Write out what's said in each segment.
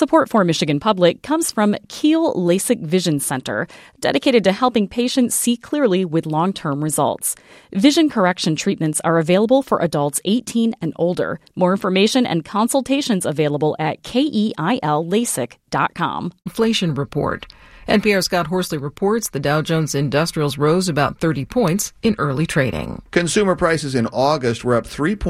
Support for Michigan Public comes from Kiel LASIK Vision Center, dedicated to helping patients see clearly with long-term results. Vision correction treatments are available for adults 18 and older. More information and consultations available at keillasik.com. Inflation report. NPR's Scott Horsley reports the Dow Jones Industrials rose about 30 points in early trading. Consumer prices in August were up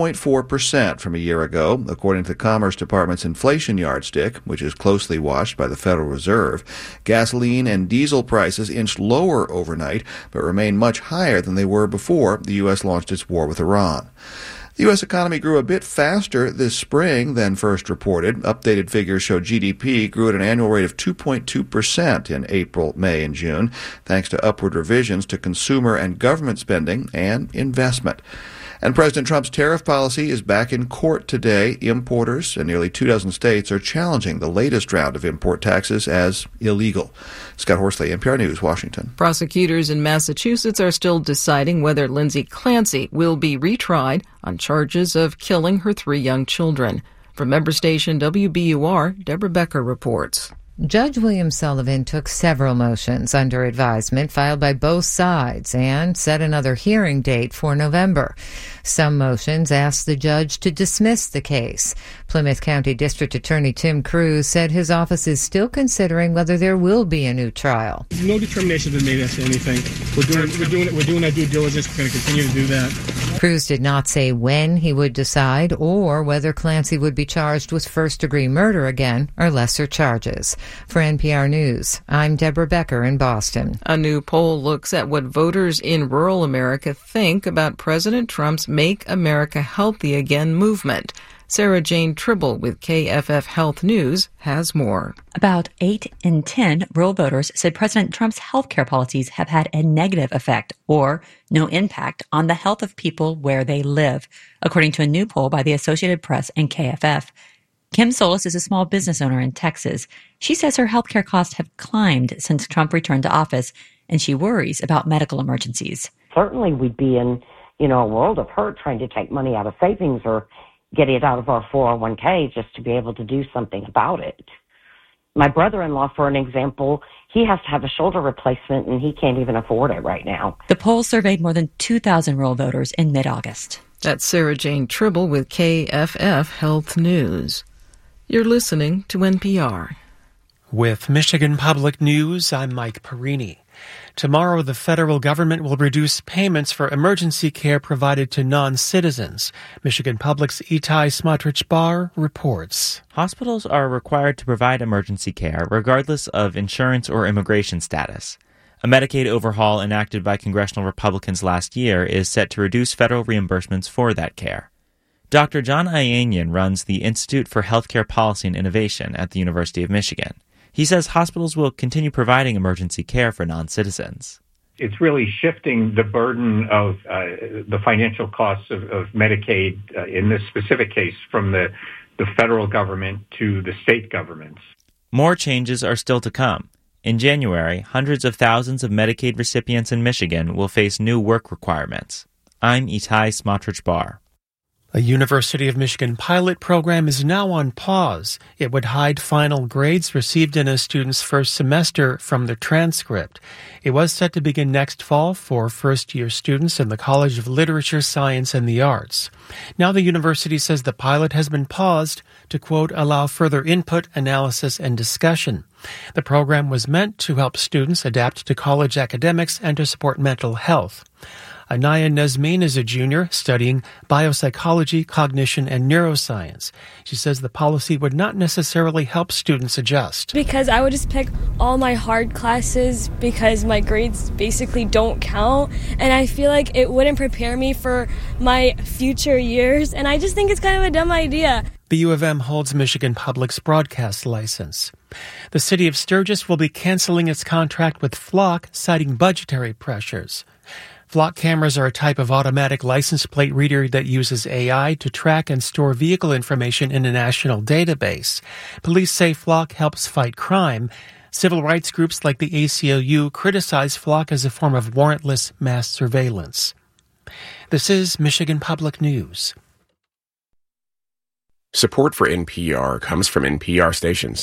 3.4% from a year ago, according to the Commerce Department's inflation yardstick, which is closely watched by the Federal Reserve. Gasoline and diesel prices inched lower overnight, but remain much higher than they were before the U.S. launched its war with Iran. The U.S. economy grew a bit faster this spring than first reported. Updated figures show GDP grew at an annual rate of 2.2% in April, May, and June, thanks to upward revisions to consumer and government spending and investment. And President Trump's tariff policy is back in court today. Importers in nearly 24 states are challenging the latest round of import taxes as illegal. Scott Horsley, NPR News, Washington. Prosecutors in Massachusetts are still deciding whether Lindsay Clancy will be retried on charges of killing her 3 young children. From member station WBUR, Deborah Becker reports. Judge William Sullivan took several motions under advisement filed by both sides and set another hearing date for November. Some motions asked the judge to dismiss the case. Plymouth County District Attorney Tim Cruz said his office is still considering whether there will be a new trial. No determination has been made as to anything. We're doing our due diligence. We're going to continue to do that. Cruz did not say when he would decide or whether Clancy would be charged with first-degree murder again or lesser charges. For NPR News, I'm Deborah Becker in Boston. A new poll looks at what voters in rural America think about President Trump's Make America Healthy Again movement. Sarah Jane Tribble with KFF Health News has more. About 8 in 10 rural voters said President Trump's health care policies have had a negative effect or no impact on the health of people where they live, according to a new poll by the Associated Press and KFF. Kim Solis is a small business owner in Texas. She says her health care costs have climbed since Trump returned to office, and she worries about medical emergencies. Certainly we'd be in, a world of hurt trying to take money out of savings or get it out of our 401k just to be able to do something about it. My brother-in-law, for an example, he has to have a shoulder replacement, and he can't even afford it right now. The poll surveyed more than 2,000 rural voters in mid-August. That's Sarah Jane Tribble with KFF Health News. You're listening to NPR. With Michigan Public News, I'm Mike Perini. Tomorrow, the federal government will reduce payments for emergency care provided to non-citizens. Michigan Public's Itai Smotrich-Bar reports. Hospitals are required to provide emergency care regardless of insurance or immigration status. A Medicaid overhaul enacted by congressional Republicans last year is set to reduce federal reimbursements for that care. Dr. John Ayanian runs the Institute for Healthcare Policy and Innovation at the University of Michigan. He says hospitals will continue providing emergency care for non-citizens. It's really shifting the burden of the financial costs of Medicaid, in this specific case, from the federal government to the state governments. More changes are still to come. In January, hundreds of thousands of Medicaid recipients in Michigan will face new work requirements. I'm Itai Smotrich-Bar. A University of Michigan pilot program is now on pause. It would hide final grades received in a student's first semester from the transcript. It was set to begin next fall for first-year students in the College of Literature, Science, and the Arts. Now the university says the pilot has been paused to, quote, allow further input, analysis, and discussion. The program was meant to help students adapt to college academics and to support mental health. Anaya Nazmeen is a junior studying biopsychology, cognition, and neuroscience. She says the policy would not necessarily help students adjust. Because I would just pick all my hard classes because my grades basically don't count. And I feel like it wouldn't prepare me for my future years. And I just think it's kind of a dumb idea. The U of M holds Michigan Public's broadcast license. The city of Sturgis will be canceling its contract with Flock, citing budgetary pressures. Flock cameras are a type of automatic license plate reader that uses AI to track and store vehicle information in a national database. Police say Flock helps fight crime. Civil rights groups like the ACLU criticize Flock as a form of warrantless mass surveillance. This is Michigan Public News. Support for NPR comes from NPR stations.